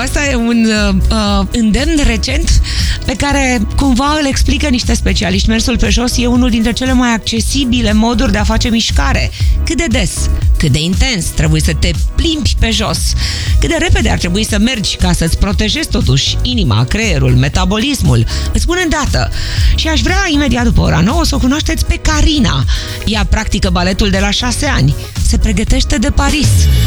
Asta e un îndemn recent pe care cumva îl explică niște specialiști. Mersul pe jos e unul dintre cele mai accesibile moduri de a face mișcare. Cât de des, cât de intens trebuie să te plimbi pe jos, cât de repede ar trebui să mergi ca să-ți protejezi totuși inima, creierul, metabolismul. Îți spun îndată. Și aș vrea imediat după ora 9 să o cunoașteți pe Carina. Ea practică baletul de la 6 ani. Se pregătește de Paris.